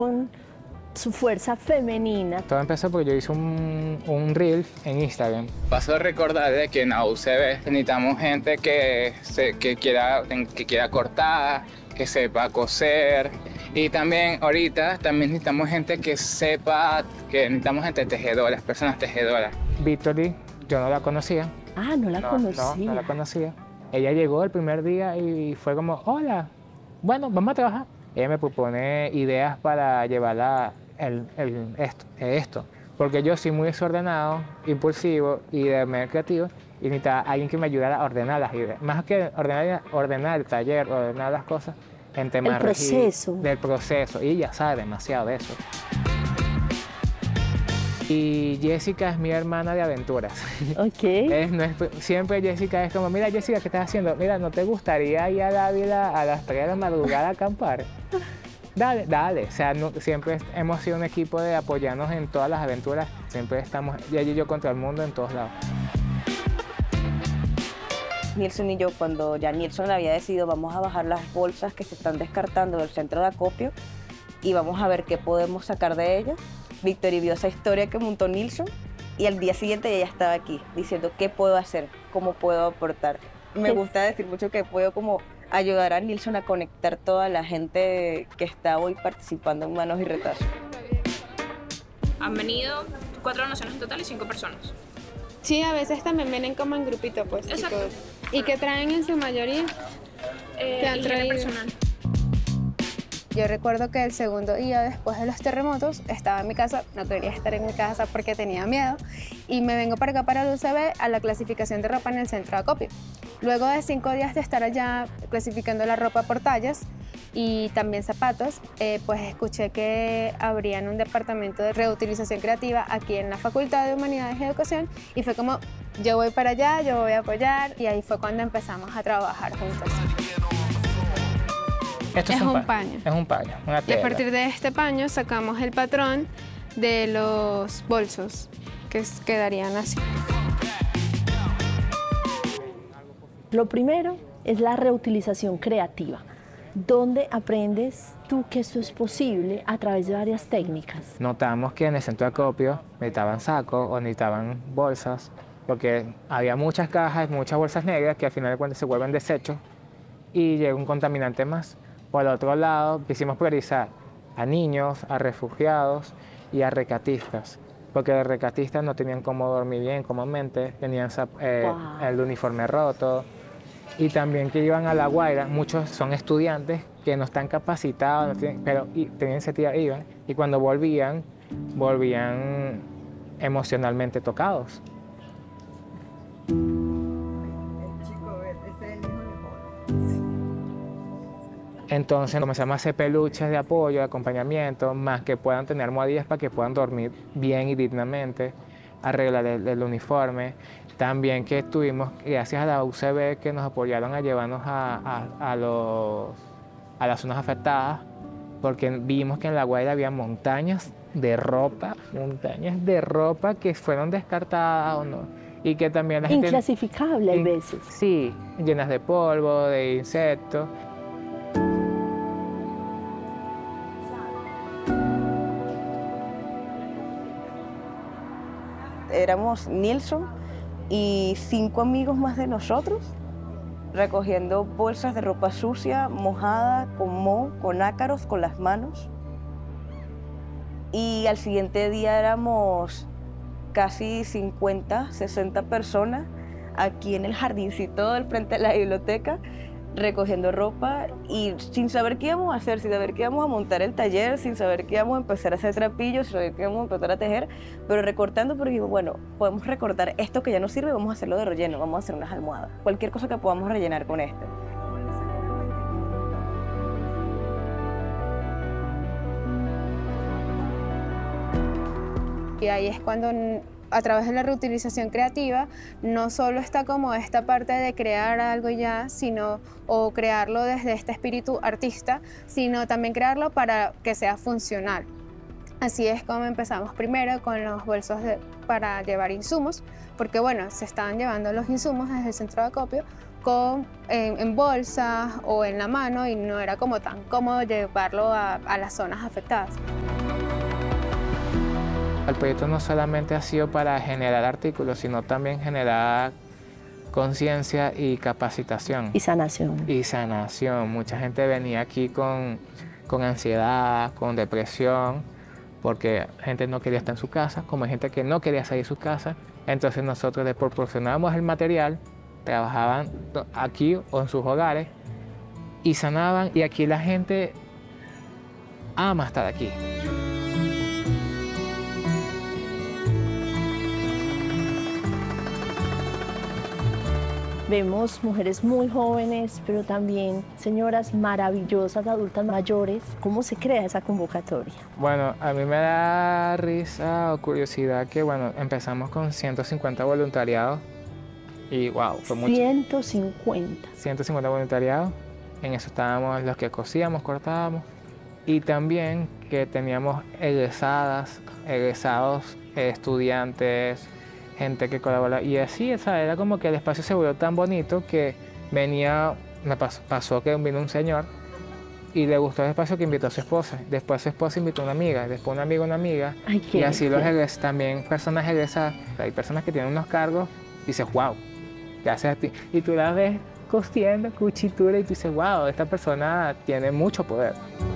con su fuerza femenina. Todo empezó porque yo hice un reel en Instagram. Paso a recordar de que en la UCB necesitamos gente que quiera cortar, que sepa coser. Y también ahorita necesitamos gente que sepa, que necesitamos gente tejedora, personas tejedoras. Victory, yo no la conocía. Ah, no la conocía. No la conocía. Ella llegó el primer día y fue como, hola, bueno, vamos a trabajar. Ella me propone ideas para llevarla esto. Porque yo soy muy desordenado, impulsivo y de medio creativo y necesitaba alguien que me ayudara a ordenar las ideas. Más que ordenar el taller, ordenar las cosas en temas del proceso. Y ella sabe demasiado de eso. Y Jessica es mi hermana de aventuras. Ok. Siempre Jessica es como, mira Jessica, ¿qué estás haciendo? Mira, ¿no te gustaría ir a Dávila a las 3 de la madrugada a acampar? Dale, dale. O sea, siempre hemos sido un equipo de apoyarnos en todas las aventuras. Siempre estamos ella y yo contra el mundo en todos lados. Nilson y yo, cuando ya Nilson había decidido, vamos a bajar las bolsas que se están descartando del centro de acopio y vamos a ver qué podemos sacar de ellas. Victory vio esa historia que montó Nilson y al día siguiente ella estaba aquí diciendo qué puedo hacer, cómo puedo aportar. Me gusta decir mucho que puedo como ayudar a Nilson a conectar toda la gente que está hoy participando en Manos y Retazos. Han venido 4 donaciones en total y 5 personas. Sí, a veces también vienen como en grupito, pues. Exacto. ¿Y qué traen en su mayoría? Higiene personal. Yo recuerdo que el segundo día después de los terremotos estaba en mi casa, no quería estar en mi casa porque tenía miedo y me vengo para acá para el UCB a la clasificación de ropa en el centro de acopio. Luego de 5 días de estar allá clasificando la ropa por tallas y también zapatos, pues escuché que abrían un departamento de reutilización creativa aquí en la Facultad de Humanidades y Educación y fue como, yo voy para allá, yo voy a apoyar y ahí fue cuando empezamos a trabajar juntos. Esto es un paño. Es un paño, una tela. Y a partir de este paño sacamos el patrón de los bolsos, que quedarían así. Lo primero es la reutilización creativa, donde aprendes tú que esto es posible a través de varias técnicas. Notamos que en el centro de acopio necesitaban sacos o necesitaban bolsas, porque había muchas cajas, muchas bolsas negras que al final de cuentas se vuelven desechos y llega un contaminante más. Por el otro lado, quisimos priorizar a niños, a refugiados y a rescatistas, porque los rescatistas no tenían cómo dormir bien, cómodamente, tenían el uniforme roto, y también que iban a La Guaira, muchos son estudiantes que no están capacitados, no tienen, pero tenían iniciativa, iban, y cuando volvían emocionalmente tocados. Entonces comenzamos a hacer peluches de apoyo, de acompañamiento, más que puedan tener almohadillas para que puedan dormir bien y dignamente, arreglar el uniforme. También que tuvimos, gracias a la UCB, que nos apoyaron a llevarnos a las zonas afectadas, porque vimos que en La Guaira había montañas de ropa que fueron descartadas o no. Y que también la gente... Inclasificable hay veces. Sí, llenas de polvo, de insectos. Éramos Nilson y 5 amigos más de nosotros recogiendo bolsas de ropa sucia, mojada, con moho, con ácaros, con las manos. Y al siguiente día éramos casi 50, 60 personas aquí en el jardincito del frente de la biblioteca recogiendo ropa y sin saber qué íbamos a hacer, sin saber que íbamos a montar el taller, sin saber que íbamos a empezar a hacer trapillos, sin saber que íbamos a empezar a tejer, pero recortando porque digo, bueno, podemos recortar esto que ya no sirve, vamos a hacerlo de relleno, vamos a hacer unas almohadas, cualquier cosa que podamos rellenar con esto. Y ahí es cuando a través de la reutilización creativa no solo está como esta parte de crear algo ya, o crearlo desde este espíritu artista, sino también crearlo para que sea funcional. Así es como empezamos primero con los bolsos para llevar insumos, porque bueno, se estaban llevando los insumos desde el centro de acopio, en bolsas o en la mano y no era como tan cómodo llevarlo a las zonas afectadas. El proyecto no solamente ha sido para generar artículos, sino también generar conciencia y capacitación. Y sanación. Y sanación. Mucha gente venía aquí con ansiedad, con depresión, porque gente no quería estar en su casa, como hay gente que no quería salir de su casa. Entonces nosotros les proporcionábamos el material, trabajaban aquí o en sus hogares y sanaban, y aquí la gente ama estar aquí. Vemos mujeres muy jóvenes, pero también señoras maravillosas, adultas mayores. ¿Cómo se crea esa convocatoria? Bueno, a mí me da risa o curiosidad que, bueno, empezamos con 150 voluntariados y, wow, fue mucho. 150. 150 voluntariados. En eso estábamos los que cosíamos, cortábamos. Y también que teníamos egresados, estudiantes, gente que colabora, y así, ¿sabes? Era como que el espacio se volvió tan bonito que pasó que vino un señor y le gustó el espacio, que invitó a su esposa, después su esposa invitó a una amiga, después una amiga, Ay, y así también personas egresadas, hay personas que tienen unos cargos y dices, wow, gracias a ti, y tú la ves cosiendo, cuchitura, y tú dices, wow, esta persona tiene mucho poder.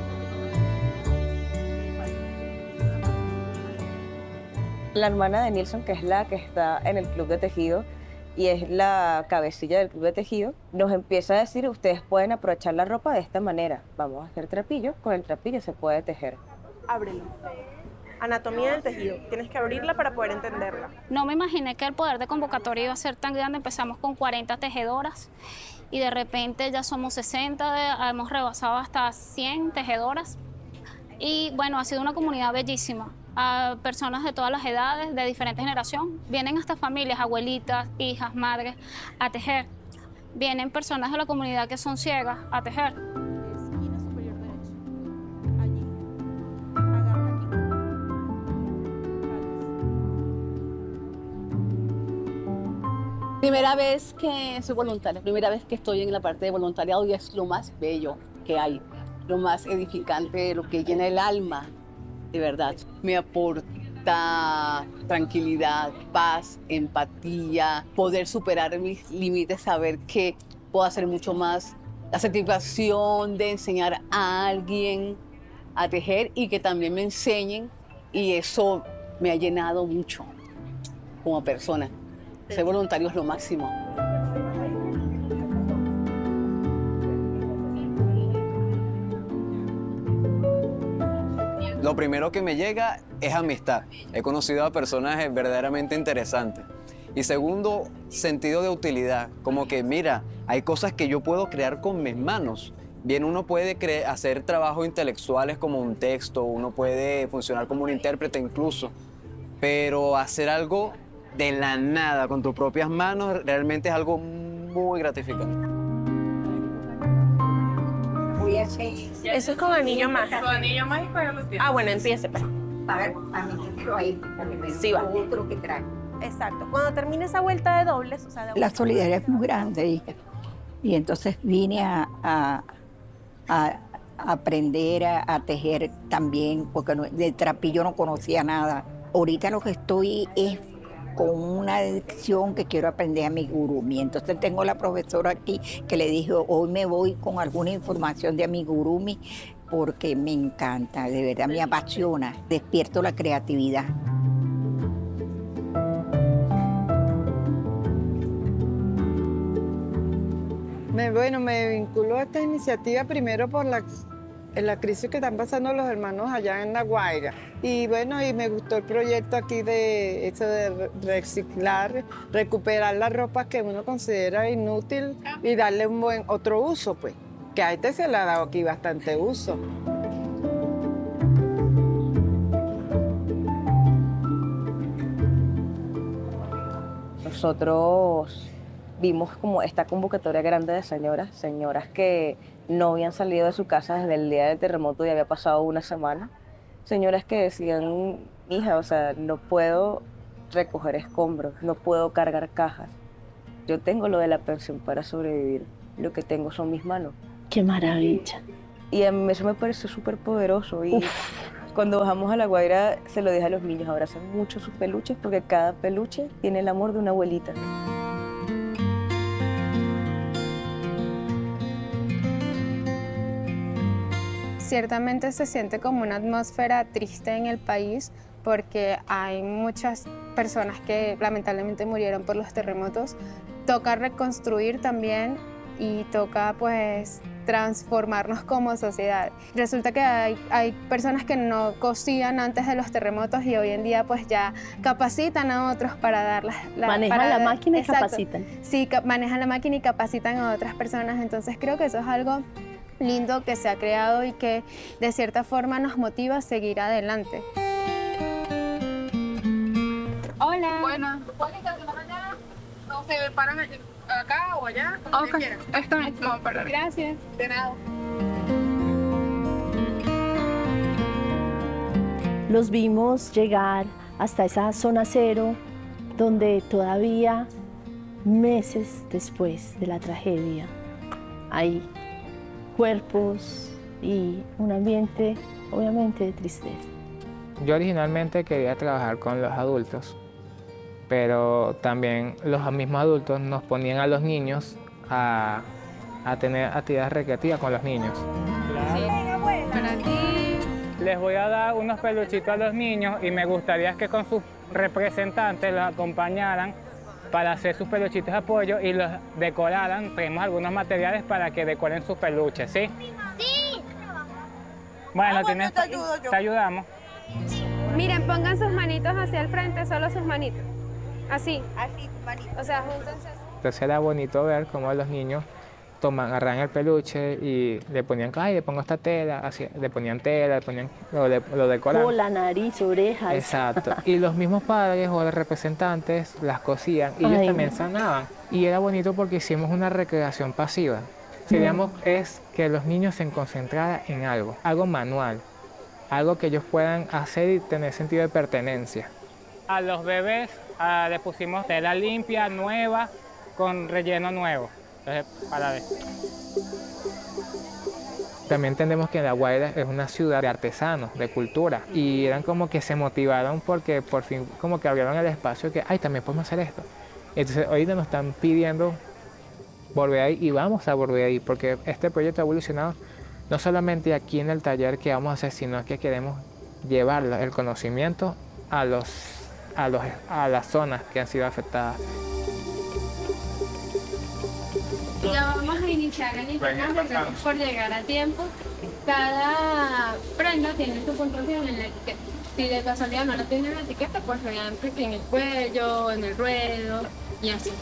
La hermana de Nilson, que es la que está en el club de tejido y es la cabecilla del club de tejido, nos empieza a decir, ustedes pueden aprovechar la ropa de esta manera. Vamos a hacer trapillo, con el trapillo se puede tejer. Ábrelo. Anatomía del tejido. Tienes que abrirla para poder entenderla. No me imaginé que el poder de convocatoria iba a ser tan grande. Empezamos con 40 tejedoras y de repente ya somos 60, hemos rebasado hasta 100 tejedoras. Y bueno, ha sido una comunidad bellísima. A personas de todas las edades, de diferente generación. Vienen hasta familias, abuelitas, hijas, madres, a tejer. Vienen personas de la comunidad que son ciegas a tejer. Esquina superior derecha. Allí. Agarra aquí. Primera vez que soy voluntaria, primera vez que estoy en la parte de voluntariado, y es lo más bello que hay, lo más edificante, lo que llena el alma. De verdad, me aporta tranquilidad, paz, empatía, poder superar mis límites, saber que puedo hacer mucho más, la satisfacción de enseñar a alguien a tejer y que también me enseñen, y eso me ha llenado mucho como persona. Ser voluntario es lo máximo. Lo primero que me llega es amistad. He conocido a personas verdaderamente interesantes. Y segundo, sentido de utilidad. Como que, mira, hay cosas que yo puedo crear con mis manos. Bien, uno puede hacer trabajos intelectuales como un texto, uno puede funcionar como un intérprete incluso. Pero hacer algo de la nada, con tus propias manos, realmente es algo muy gratificante. Eso es con anillo mágico. Con anillo mágico ya lo tienes. Ah, bueno, empiece, pero. A ver, a mí ahí. Sí, va. Otro que trae. Exacto. Cuando termine esa vuelta de dobles, o sea, de La solidaridad es muy grande y entonces vine a aprender a tejer también, porque de trapillo no conocía nada. Ahorita lo que estoy es con una adicción que quiero aprender amigurumi. Entonces tengo la profesora aquí que le dijo, hoy me voy con alguna información de amigurumi porque me encanta, de verdad me apasiona, despierto la creatividad. Me vinculó a esta iniciativa primero por la crisis que están pasando los hermanos allá en La Guaira. Y bueno, y me gustó el proyecto aquí de eso de reciclar, recuperar la ropa que uno considera inútil y darle un buen otro uso, pues. Que a este se le ha dado aquí bastante uso. Nosotros vimos como esta convocatoria grande de señoras que no habían salido de su casa desde el día del terremoto y había pasado una semana. Señoras que decían, hija, o sea, no puedo recoger escombros, no puedo cargar cajas. Yo tengo lo de la pensión para sobrevivir. Lo que tengo son mis manos. ¡Qué maravilla! Y a mí eso me pareció súper poderoso. Y cuando bajamos a La Guaira se lo dije a los niños, abrazan mucho sus peluches porque cada peluche tiene el amor de una abuelita. Ciertamente se siente como una atmósfera triste en el país porque hay muchas personas que lamentablemente murieron por los terremotos. Toca reconstruir también y toca pues transformarnos como sociedad. Resulta que hay personas que no cosían antes de los terremotos y hoy en día pues ya capacitan a otros para dar manejan la máquina y exacto, capacitan. Sí, manejan la máquina y capacitan a otras personas. Entonces creo que eso es algo lindo que se ha creado y que de cierta forma nos motiva a seguir adelante. Hola. Buenas. No se paran acá o allá. Ok. Está bien. Vamos para allá. Gracias. De nada. Los vimos llegar hasta esa zona cero, donde todavía meses después de la tragedia hay cuerpos y un ambiente obviamente de tristeza. Yo originalmente quería trabajar con los adultos, pero también los mismos adultos nos ponían a los niños a tener actividades recreativas con los niños. Para ti. Les voy a dar unos peluchitos a los niños y me gustaría que con sus representantes los acompañaran para hacer sus peluchitos de apoyo y los decoraran. Tenemos algunos materiales para que decoren sus peluches, ¿sí? ¡Sí! Bueno, te ayudamos. Miren, pongan sus manitos hacia el frente, solo sus manitos. Así. Así, tus manitos. O sea, júntense. Entonces era bonito ver cómo los niños agarran el peluche y le ponían, ay, le pongo esta tela, así, le ponían tela, lo decoraban. Cola, nariz, orejas. Exacto. Y los mismos padres o los representantes las cosían y ellos también sanaban. Y era bonito porque hicimos una recreación pasiva. Queríamos es que los niños se concentraran en algo manual, algo que ellos puedan hacer y tener sentido de pertenencia. A los bebés le pusimos tela limpia, nueva, con relleno nuevo. Entonces, para ver. También entendemos que La Guaira es una ciudad de artesanos, de cultura, y eran como que se motivaron porque por fin como que abrieron el espacio que, ay, también podemos hacer esto. Entonces ahorita nos están pidiendo volver ahí y vamos a volver ahí porque este proyecto ha evolucionado no solamente aquí en el taller que vamos a hacer, sino que queremos llevar el conocimiento a las zonas que han sido afectadas. Ya vamos a iniciar el intercambio, gracias por llegar a tiempo. Cada prenda tiene su puntuación en la etiqueta. Si de casualidad no la tiene en la etiqueta, pues obviamente en el cuello, en el ruedo y así.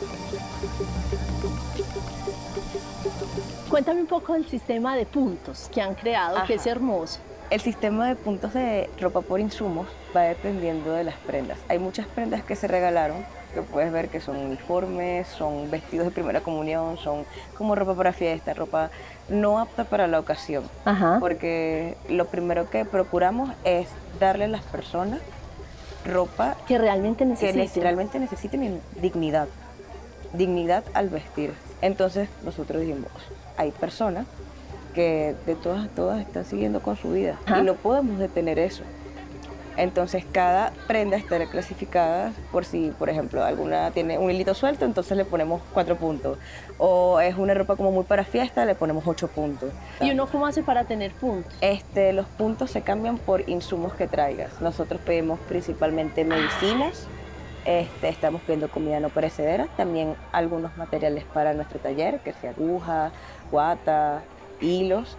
Cuéntame un poco del sistema de puntos que han creado, que es hermoso. El sistema de puntos de ropa por insumos va dependiendo de las prendas. Hay muchas prendas que se regalaron, que puedes ver que son uniformes, son vestidos de primera comunión, son como ropa para fiesta, ropa no apta para la ocasión. Porque lo primero que procuramos es darle a las personas ropa que realmente necesiten dignidad. Dignidad al vestir. Entonces nosotros dijimos, hay personas que de todas están siguiendo con su vida y no podemos detener eso. Entonces cada prenda está clasificada por si, por ejemplo, alguna tiene un hilito suelto, entonces le ponemos 4 puntos. O es una ropa como muy para fiesta, le ponemos 8 puntos. ¿Y uno cómo hace para tener puntos? Los puntos se cambian por insumos que traigas. Nosotros pedimos principalmente medicinas, estamos pidiendo comida no perecedera, también algunos materiales para nuestro taller, que sea aguja, guata, hilos,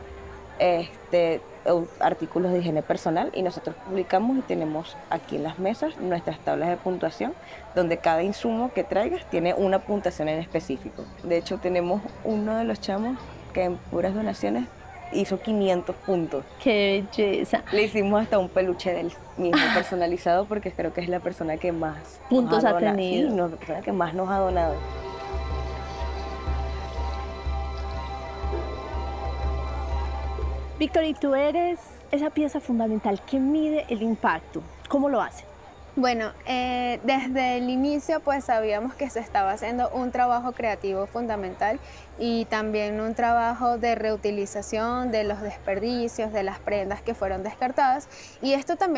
artículos de higiene personal, y nosotros publicamos y tenemos aquí en las mesas nuestras tablas de puntuación donde cada insumo que traigas tiene una puntuación en específico. De hecho tenemos uno de los chamos que en puras donaciones hizo 500 puntos. ¡Qué belleza! Le hicimos hasta un peluche del mismo personalizado porque creo que es la persona que más puntos ha tenido. Sí, la persona que más nos ha donado. Víctor, y tú eres esa pieza fundamental que mide el impacto. ¿Cómo lo hace? Bueno, desde el inicio pues sabíamos que se estaba haciendo un trabajo creativo fundamental y también un trabajo de reutilización de los desperdicios, de las prendas que fueron descartadas, y esto también